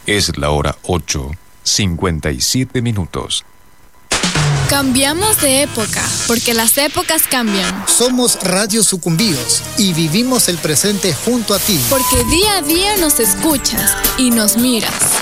Es la hora 8:57. Cambiamos de época, porque las épocas cambian. Somos Radio Sucumbíos y vivimos el presente junto a ti. Porque día a día nos escuchas y nos miras.